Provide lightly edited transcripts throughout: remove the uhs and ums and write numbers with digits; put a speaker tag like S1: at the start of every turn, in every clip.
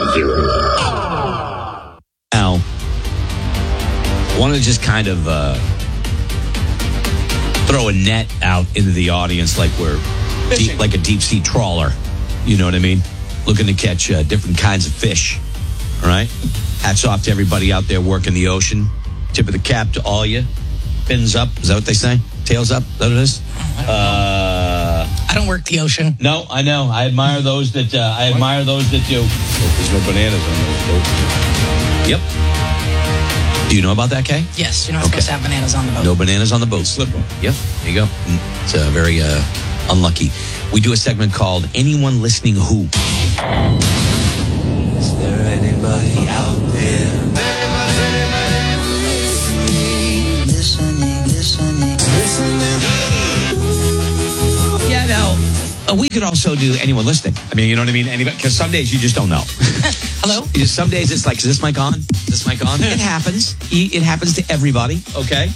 S1: Now, I want to just kind of throw a net out into the audience like we're like a deep sea trawler. You know what I mean? Looking to catch different kinds of fish. All right? Hats off to everybody out there working the ocean. Tip of the cap to all you. Fins up. Is that what they say? Tails up? Is that what it is?
S2: I don't work the ocean.
S1: No, I know. I admire those that do. There's no bananas on those boats. Yep. Do you know about that, Kay?
S2: Yes, you're not supposed to have bananas on the boat.
S1: No bananas on the boat. Slip one. Yep. There you go. It's very unlucky. We do a segment called Anyone Listening Who? Is there anybody out there? Yeah, no. We could also do anyone listening. I mean, you know what I mean? Anybody, because some days you just don't know.
S2: Hello?
S1: Some days it's like, is this mic on? Is this mic on? It happens. It happens to everybody. Okay.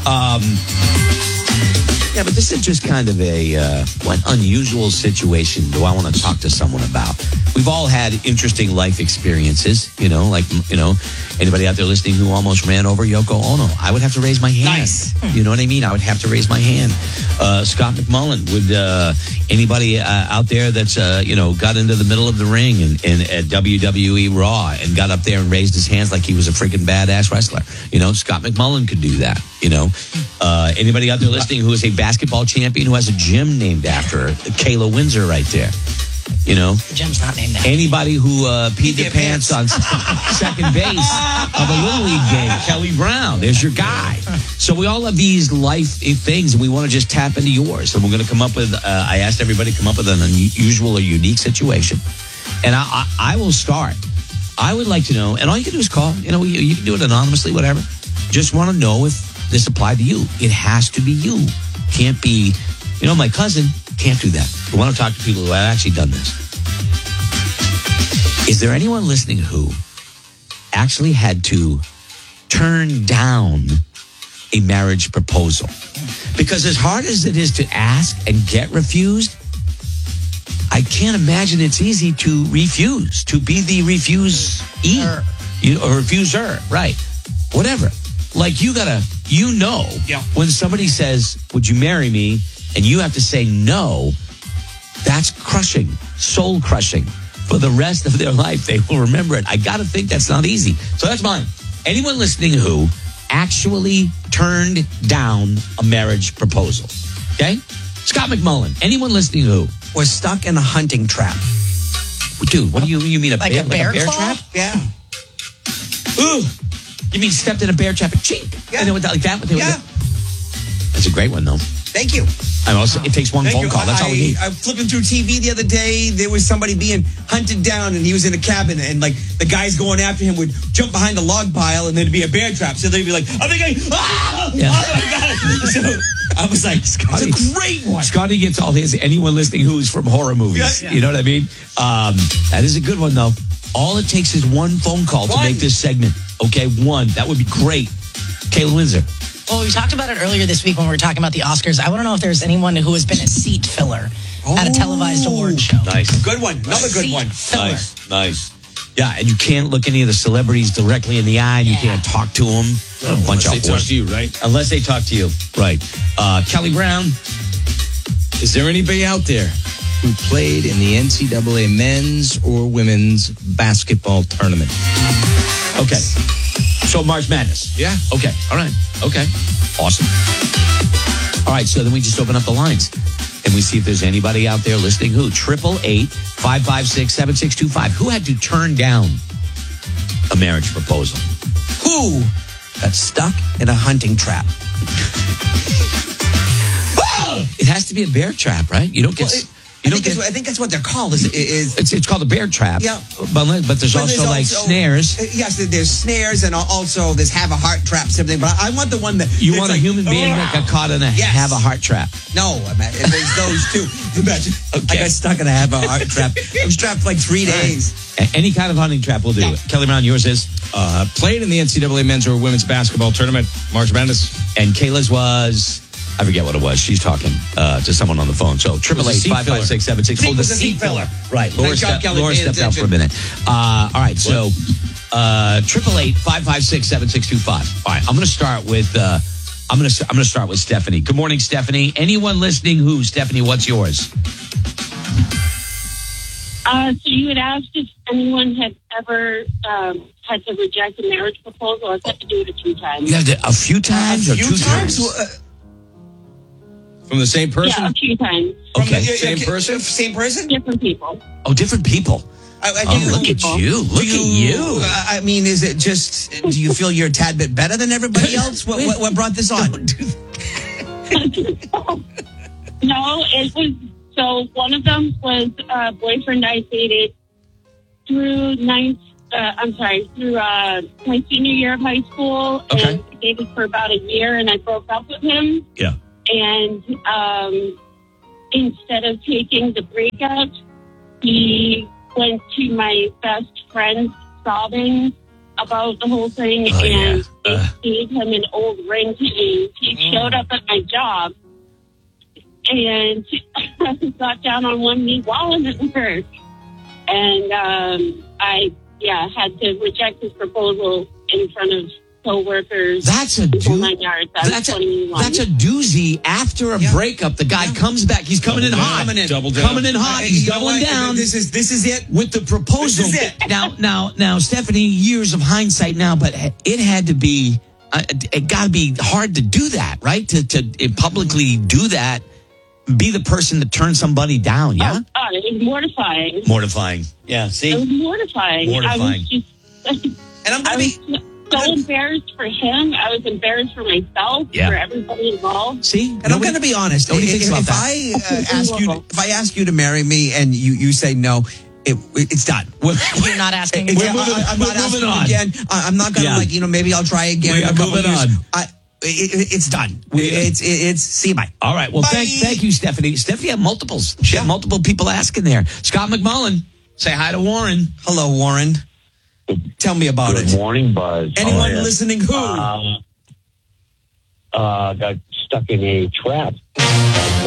S1: Yeah, but this is just kind of a, what unusual situation do I want to talk to someone about? We've all had interesting life experiences, anybody out there listening who almost ran over Yoko Ono? I would have to raise my hand.
S2: Nice.
S1: You know what I mean? I would have to raise my hand. Scott McMullen, would anybody out there that's, got into the middle of the ring and at WWE Raw and got up there and raised his hands like he was a freaking badass wrestler? Scott McMullen could do that, Anybody out there listening who is a basketball champion who has a gym named after her? Kayla Windsor right there.
S2: The gym's not named after
S1: anybody who peed their pants on second base of a Little League game. Kelly Brown, there's your guy. So we all have these life things, and we want to just tap into yours. And we're going to come up with, I asked everybody to come up with an unusual or unique situation. And I will start. I would like to know, and all you can do is call. You can do it anonymously, whatever. Just want to know if this applied to you. It has to be you. Can't be, my cousin can't do that. We want to talk to people who have actually done this. Is there anyone listening who actually had to turn down a marriage proposal? Because as hard as it is to ask and get refused, I can't imagine it's easy to refuse, to be the refusee or refuser, right? Whatever. Like when somebody says, would you marry me? And you have to say no, that's crushing, soul crushing. For the rest of their life, they will remember it. I got to think that's not easy. So that's mine. Anyone listening who actually turned down a marriage proposal? Okay? Scott McMullen. Anyone listening who
S3: was stuck in a hunting trap?
S1: Dude, what do you mean?
S2: A bear
S1: trap?
S3: Yeah.
S1: Ooh. You mean stepped in a bear trap and chink?
S3: Yeah.
S1: And like that?
S3: Yeah.
S1: That's a great one, though.
S3: Thank you.
S1: It takes one phone call. That's all we need.
S3: I'm flipping through TV the other day. There was somebody being hunted down, and he was in a cabin, and the guys going after him would jump behind a log pile, and there'd be a bear trap. So they'd be like, "Are they going? Ah!
S1: Yeah.
S3: Oh my god!" So I was like, "Scotty, it's a great one."
S1: Scotty gets all his. Anyone listening who's from horror movies,
S3: Yeah.
S1: You know what I mean? That is a good one, though. All it takes is one phone call to make this segment. Okay, one. That would be great. Kayla Windsor.
S2: Well, we talked about it earlier this week when we were talking about the Oscars. I want to know if there's anyone who has been a seat filler at a televised award show.
S1: Nice.
S3: Good one. Another good one.
S2: Filler.
S1: Nice. Yeah, and you can't look any of the celebrities directly in the eye, and you can't talk to them. A bunch of
S4: Unless they talk to you, right?
S1: Unless they talk to you. Right. Kelly Brown.
S4: Is there anybody out there who played in the NCAA men's or women's basketball tournament?
S1: Okay. So March Madness.
S4: Yeah.
S1: Okay. All right. Okay. Awesome. All right. So then we just open up the lines and we see if there's anybody out there listening who 888-556-7625 who had to turn down a marriage proposal.
S3: Who got stuck in a hunting trap?
S1: It has to be a bear trap, right? You don't get.
S3: I think that's what they're called.
S1: It's called a bear trap.
S3: Yeah.
S1: But there's also like snares.
S3: Yes, there's snares, and also there's have a heart trap, something. But I want the one that
S1: You want a human being that got caught in a have a heart trap.
S3: No, there's those two. Imagine I got stuck in a have a heart trap. I was trapped for like 3 days.
S1: Any kind of hunting trap will do it. Kelly Brown, yours is?
S4: Played in the NCAA men's or women's basketball tournament, March Madness.
S1: And Kayla's was? I forget what it was. She's talking to someone on the phone. So 888-556-76.
S3: It was a seat filler.
S1: Right. Laura,
S3: Nice job, Kelly.
S1: Laura
S3: Pay
S1: stepped out for a
S3: attention.
S1: minute. All right. So 888-556-7625. All right. I'm going to start with I'm going to start with Stephanie. Good morning, Stephanie. Anyone listening who? Stephanie, what's yours?
S5: So you had asked if anyone had ever had to reject a marriage proposal. I've had to do it a few times.
S1: You have to, a few times or two times?
S4: From the same person?
S5: Yeah, a few times.
S1: Okay.
S4: Same person?
S3: Same person?
S5: Different people.
S1: Oh, different people. Look at you. Look at you.
S3: I mean, is it just, do you feel you're a tad bit better than everybody else? What brought this on?
S5: No, it was, so one of them was a boyfriend I dated through my senior year of high school.
S1: Okay.
S5: And I dated for about a year and I broke up with him.
S1: Yeah.
S5: And instead of taking the breakup, he went to my best friend sobbing about the whole thing, and they gave him an old ring to me. He showed up at my job and got down on one knee while I'm at work. And I had to reject his proposal in front of co-workers.
S1: That's a
S5: That's
S1: That's a doozy. After a breakup, the guy comes back. He's coming in hot.
S4: Double down.
S1: Coming in hot. He's doubling down.
S3: This is it.
S1: With the proposal.
S3: This is it.
S1: Now, Stephanie, years of hindsight now, but it had to be, it got to be hard to do that, right? To publicly do that, be the person that turns somebody down, yeah?
S5: Oh, it was mortifying.
S1: Mortifying. Yeah,
S5: It
S1: see?
S5: was mortifying. I
S1: Mortifying.
S5: was just,
S3: And I'm
S5: I
S3: going to
S5: was
S3: be...
S5: so embarrassed for him. I was embarrassed for myself,
S1: Yeah.
S5: for everybody involved.
S1: See?
S3: And I'm going to be honest.
S1: Nobody thinks about
S3: if
S1: that.
S3: if I ask you to marry me and you say no, it's done.
S2: You're not asking again.
S3: I'm not asking
S1: moving on.
S3: again. I'm not going to maybe I'll try again.
S1: We
S3: in a
S1: are
S3: couple
S1: moving
S3: years.
S1: on.
S3: It's done. It's see you, bye.
S1: All right. Well,
S3: Bye.
S1: thank you, Stephanie. Stephanie had multiples. She had multiple people asking there. Scott McMullen, say hi to Warren.
S3: Hello, Warren. Tell me about
S6: Good
S3: it.
S6: morning, Buzz. How
S3: Anyone
S6: are ya?
S3: listening who?
S6: Got stuck in a trap. I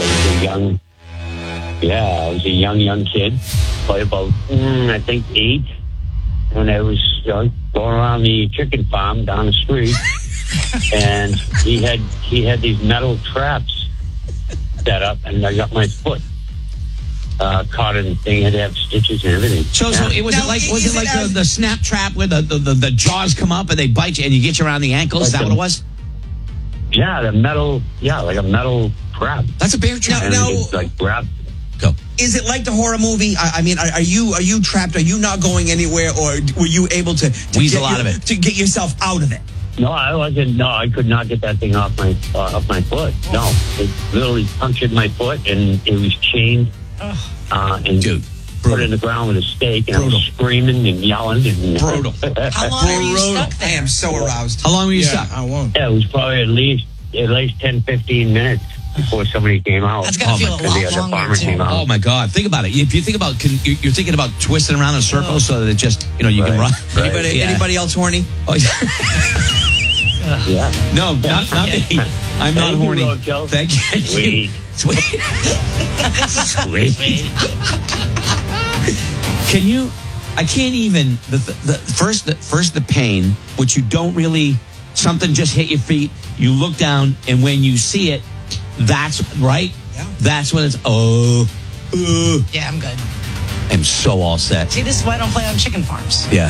S6: was a young kid, probably about, I think 8. When I was going around the chicken farm down the street, and he had these metal traps set up, and I got my foot caught in the thing. Had to have stitches and everything.
S1: So it was
S3: Now,
S1: it like
S3: is it as-
S1: the snap trap where the jaws come up and they bite you and you get you around the ankles? Is that what it was?
S6: Yeah, like a metal trap.
S1: That's a bear trap.
S6: And
S3: No.
S6: it's like grab.
S1: Go.
S3: Is it like the horror movie? I mean, are you trapped? Are you not going anywhere, or were you able to
S1: Weasel
S3: get
S1: out of it.
S3: to get yourself out of it?
S6: No, I wasn't. No, I could not get that thing off my foot. No, it literally punctured my foot, and it was chained. And
S1: Dude,
S6: put it in the ground with a stake, and I
S1: Brutal.
S6: was screaming and yelling. And,
S1: Brutal.
S2: How long are you stuck
S3: I
S2: there?
S3: am so aroused.
S1: How long were you
S4: Yeah,
S1: stuck?
S4: I won't.
S6: Yeah, it was probably at least 10, 15 minutes before somebody came out.
S2: That's got to feel a
S6: Because the
S2: lot
S6: other
S2: longer,
S6: farmer came
S2: too.
S6: out.
S1: Oh my God! Think about it. If you think about, you're thinking about twisting around in a circle so that it just, you can run.
S6: Right.
S3: Anybody else horny?
S1: Oh, yeah.
S6: Yeah.
S1: No, not me. I'm not
S6: Thank you,
S1: horny.
S6: Rojo.
S1: Thank you.
S6: Sweet.
S1: Sweet. Can you? I can't even. The first the pain, which you don't really. Something just hit your feet. You look down, and when you see it, that's right.
S3: Yeah.
S1: That's when it's
S2: Yeah, I'm good.
S1: I'm so all set.
S2: See, this is why I don't play on chicken farms.
S1: Yeah.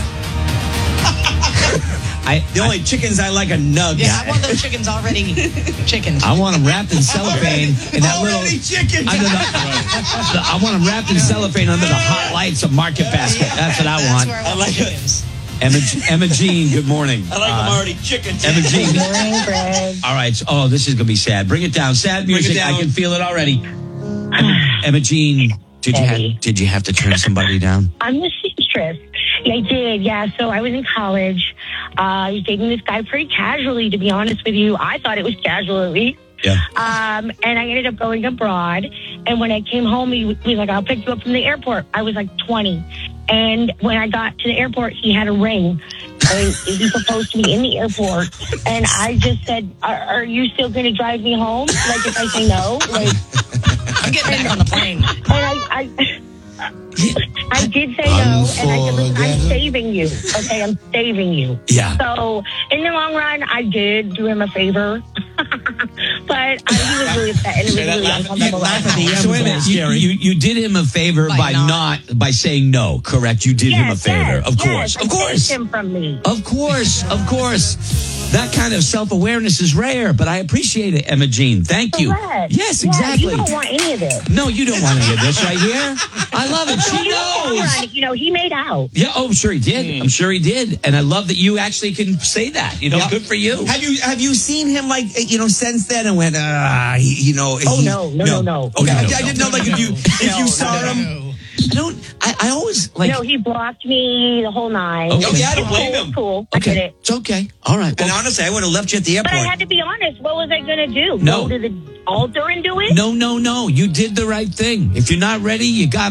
S3: The only chickens I like are nugs.
S2: Yeah, I want those chickens already chickened.
S1: I want them wrapped in cellophane in that little.
S3: Already chickens.
S1: Under I want them wrapped in cellophane under the hot lights of Market Basket. That's what I
S2: That's
S1: want.
S2: where I want
S3: like
S2: the
S3: it.
S2: chickens.
S1: Emma Jean, good morning.
S3: I like them already chickens.
S1: Emma Jean. All right. Oh, this is going to be sad. Bring it down. Sad
S3: Bring it
S1: music.
S3: down.
S1: I can feel it already. Emma Jean, did you have to turn somebody down?
S7: I'm the seamstress. Yeah, I did. Yeah. So I was in college. I was dating this guy pretty casually, to be honest with you. I thought it was casual at least.
S1: Yeah.
S7: And I ended up going abroad. And when I came home, he was like, I'll pick you up from the airport. I was like 20. And when I got to the airport, he had a ring. And he proposed to me in the airport, and I just said, "Are you still going to drive me home? Like if I say no, like
S2: I'm getting back on the plane.
S7: And I did say no, and I said, listen, I'm saving you. Okay, I'm saving you.
S1: Yeah.
S7: So in the long run, I did do him a favor, but he was really upset, and it was really uncomfortable.
S3: So wait a minute,
S1: you did him a favor by saying no, correct? You did him a favor. Of course.
S7: Of course. Him from me.
S1: Of course. That kind of self-awareness is rare, but I appreciate it, Emma Jean. Thank you.
S7: Correct.
S1: Yes,
S7: Yeah,
S1: exactly.
S7: you don't want any of this.
S1: No, you don't want any of this right here. I love it. She knows.
S7: You know, he made out.
S1: Yeah, oh, I'm sure he did. I'm sure he did. And I love that you actually can say that. You know, good for you.
S3: Have you seen him since then and went, you know?
S7: Oh, no.
S3: Okay, I didn't know if you saw him.
S1: I always like.
S7: No, he blocked me the whole night.
S3: Okay. Oh, yeah, I don't blame him.
S7: Cool. I get it.
S1: It's okay. All right.
S3: And honestly, I would have left you at the airport.
S7: But I had to be honest. What was I going to do?
S1: No.
S7: Go to the altar and do it?
S1: No. You did the right thing. If you're not ready, you got